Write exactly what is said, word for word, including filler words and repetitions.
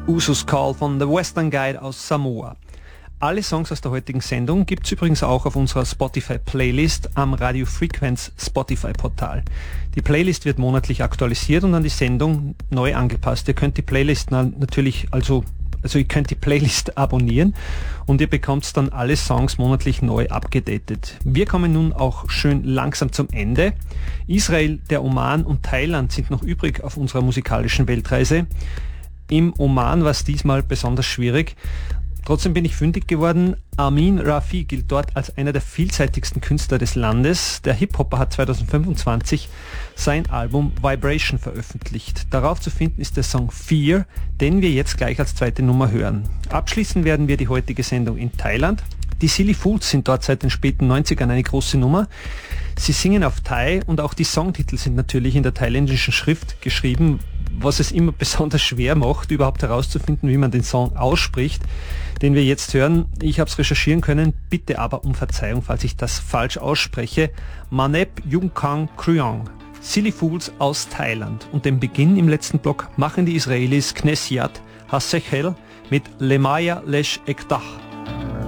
Usus Call von The Western Guide aus Samoa. Alle Songs aus der heutigen Sendung gibt es übrigens auch auf unserer Spotify-Playlist am Radio Frequenz Spotify-Portal. Die Playlist wird monatlich aktualisiert und an die Sendung neu angepasst. Ihr könnt die Playlist natürlich, also, also ihr könnt die Playlist abonnieren und ihr bekommt dann alle Songs monatlich neu abgedatet. Wir kommen nun auch schön langsam zum Ende. Israel, der Oman und Thailand sind noch übrig auf unserer musikalischen Weltreise. Im Oman war es diesmal besonders schwierig. Trotzdem bin ich fündig geworden. Amin Rafi gilt dort als einer der vielseitigsten Künstler des Landes. Der Hip-Hopper hat zweitausendfünfundzwanzig sein Album Vibration veröffentlicht. Darauf zu finden ist der Song Fear, den wir jetzt gleich als zweite Nummer hören. Abschließen werden wir die heutige Sendung in Thailand. Die Silly Fools sind dort seit den späten neunzigern eine große Nummer. Sie singen auf Thai und auch die Songtitel sind natürlich in der thailändischen Schrift geschrieben, was es immer besonders schwer macht, überhaupt herauszufinden, wie man den Song ausspricht, den wir jetzt hören. Ich habe es recherchieren können, bitte aber um Verzeihung, falls ich das falsch ausspreche. Manep Yungkang Kryong, Silly Fools aus Thailand. Und den Beginn im letzten Block machen die Israelis Knesiat Hasechel mit Lemaya Lesh Ekdach.